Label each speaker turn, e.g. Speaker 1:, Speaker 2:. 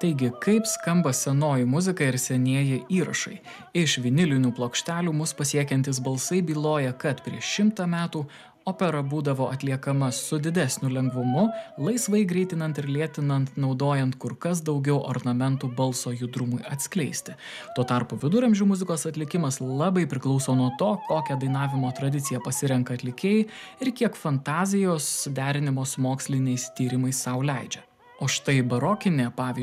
Speaker 1: Taigi, kaip skamba senoji muzika ir senieji įrašai? Iš vinilinių plokštelių mus pasiekiantis balsai byloja, kad prieš 100 metų opera būdavo atliekama su didesniu lengvumu, laisvai greitinant ir lėtinant, naudojant kur kas daugiau ornamentų balso judrumui atskleisti. Tuo tarpu viduramžių muzikos atlikimas labai priklauso nuo to, kokią dainavimo tradiciją pasirenka atlikėjai ir kiek fantazijos derinimo su moksliniais tyrimais sau leidžia. O štai barokinė, pavyzdžiui,